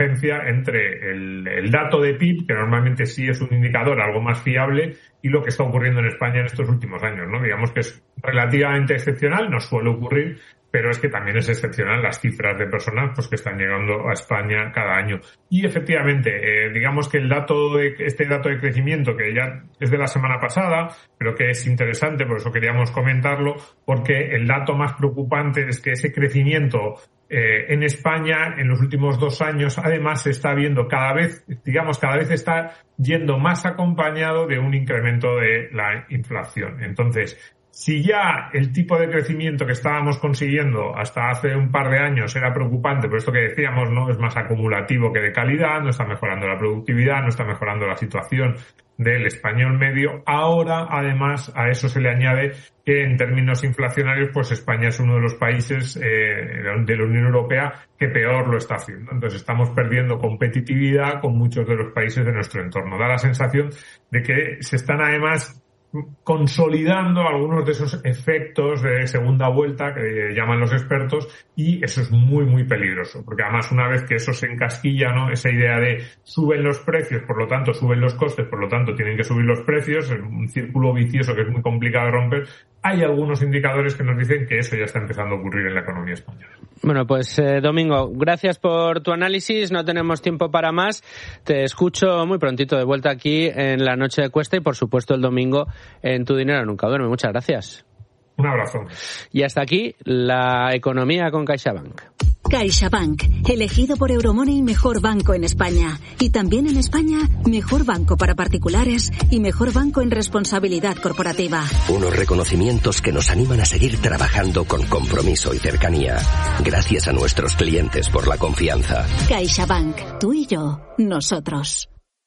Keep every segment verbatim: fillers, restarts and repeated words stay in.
divergencia entre el, el dato de P I B, que normalmente sí es un indicador algo más fiable, y lo que está ocurriendo en España en estos últimos años, ¿no? Digamos que es relativamente excepcional, no suele ocurrir, pero es que también es excepcional las cifras de personas pues que están llegando a España cada año. Y efectivamente, eh, digamos que el dato de, este dato de crecimiento, que ya es de la semana pasada, pero que es interesante, por eso queríamos comentarlo, porque el dato más preocupante es que ese crecimiento eh, en España en los últimos dos años, además, se está viendo cada vez, digamos, cada vez está yendo más acompañado de un incremento de la inflación. Entonces, si ya el tipo de crecimiento que estábamos consiguiendo hasta hace un par de años era preocupante, por esto que decíamos, ¿no? Es más acumulativo que de calidad, no está mejorando la productividad, no está mejorando la situación del español medio. Ahora, además, a eso se le añade que en términos inflacionarios, pues España es uno de los países eh, de la Unión Europea que peor lo está haciendo. Entonces estamos perdiendo competitividad con muchos de los países de nuestro entorno. Da la sensación de que se están además consolidando algunos de esos efectos de segunda vuelta que llaman los expertos, y eso es muy muy peligroso, porque además una vez que eso se encasquilla, ¿no? Esa idea de suben los precios, por lo tanto suben los costes, por lo tanto tienen que subir los precios, es un círculo vicioso que es muy complicado de romper. Hay algunos indicadores que nos dicen que eso ya está empezando a ocurrir en la economía española. Bueno, pues eh, Domingo, gracias por tu análisis, no tenemos tiempo para más, te escucho muy prontito de vuelta aquí en la Noche de Cuesta y por supuesto el domingo en Tu Dinero Nunca Duerme. Muchas gracias. Un abrazo. Y hasta aquí la economía con CaixaBank. CaixaBank, elegido por Euromoney mejor banco en España. Y también en España, mejor banco para particulares y mejor banco en responsabilidad corporativa. Unos reconocimientos que nos animan a seguir trabajando con compromiso y cercanía. Gracias a nuestros clientes por la confianza. CaixaBank, tú y yo, nosotros.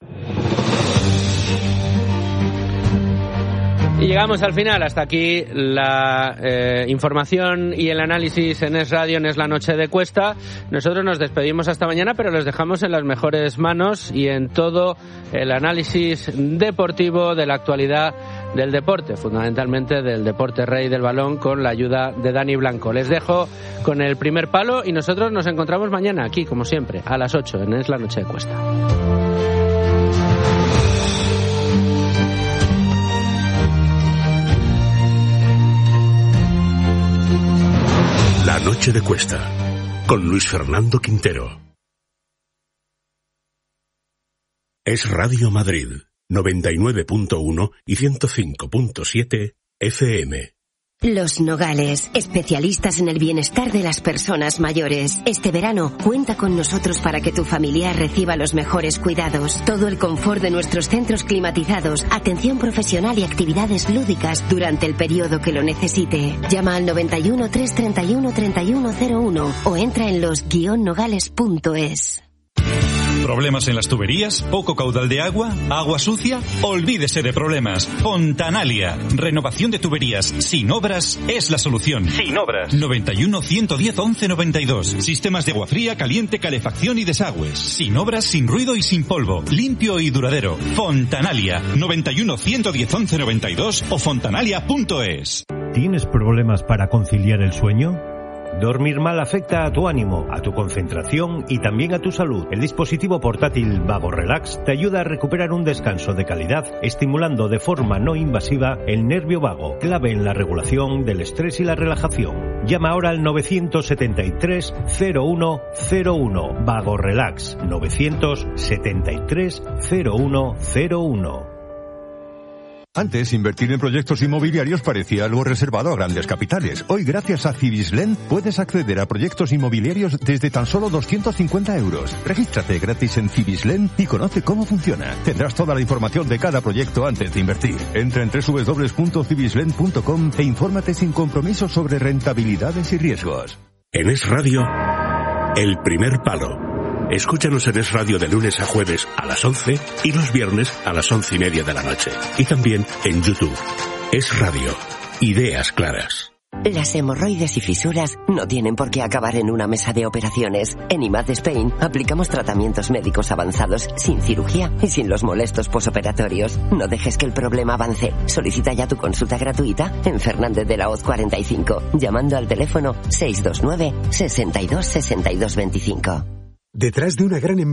Y llegamos al final. Hasta aquí la eh, información y el análisis en Es Radio, en Es la Noche de Cuesta. Nosotros nos despedimos hasta mañana, pero los dejamos en las mejores manos y en todo el análisis deportivo de la actualidad del deporte, fundamentalmente del deporte rey del balón, con la ayuda de Dani Blanco. Les dejo con el primer palo y nosotros nos encontramos mañana aquí, como siempre, a las ocho en Es la Noche de Cuesta. La Noche de Cuesta, con Luis Fernando Quintero. Es Radio Madrid, noventa y nueve punto uno y ciento cinco punto siete F M. Los Nogales, especialistas en el bienestar de las personas mayores. Este verano, cuenta con nosotros para que tu familiar reciba los mejores cuidados. Todo el confort de nuestros centros climatizados, atención profesional y actividades lúdicas durante el periodo que lo necesite. Llama al noventa y uno, trescientos treinta y uno, treinta y uno cero uno o entra en los guion nogales punto es. ¿Problemas en las tuberías? ¿Poco caudal de agua? ¿Agua sucia? Olvídese de problemas. Fontanalia. Renovación de tuberías. Sin obras es la solución. Sin obras. noventa y uno, ciento diez, once noventa y dos. Sistemas de agua fría, caliente, calefacción y desagües. Sin obras, sin ruido y sin polvo. Limpio y duradero. Fontanalia. noventa y uno, ciento diez, once noventa y dos o fontanalia punto es. ¿Tienes problemas para conciliar el sueño? Dormir mal afecta a tu ánimo, a tu concentración y también a tu salud. El dispositivo portátil Vago Relax te ayuda a recuperar un descanso de calidad, estimulando de forma no invasiva el nervio vago, clave en la regulación del estrés y la relajación. Llama ahora al novecientos setenta y tres, cero uno cero uno. Vago Relax, novecientos setenta y tres, cero uno cero uno. Antes, invertir en proyectos inmobiliarios parecía algo reservado a grandes capitales. Hoy, gracias a Cibislen, puedes acceder a proyectos inmobiliarios desde tan solo doscientos cincuenta euros. Regístrate gratis en Cibislen y conoce cómo funciona. Tendrás toda la información de cada proyecto antes de invertir. Entra en doble u doble u doble u punto cibislen punto com e infórmate sin compromiso sobre rentabilidades y riesgos. En Es Radio, El Primer Palo. Escúchanos en Es Radio de lunes a jueves a las once y los viernes a las once y media de la noche. Y también en YouTube. Es Radio. Ideas claras. Las hemorroides y fisuras no tienen por qué acabar en una mesa de operaciones. En I M A D Spain aplicamos tratamientos médicos avanzados sin cirugía y sin los molestos posoperatorios. No dejes que el problema avance. Solicita ya tu consulta gratuita en Fernández de la Hoz cuarenta y cinco, llamando al teléfono seis dos nueve, sesenta y dos, sesenta y dos veinticinco. Detrás de una gran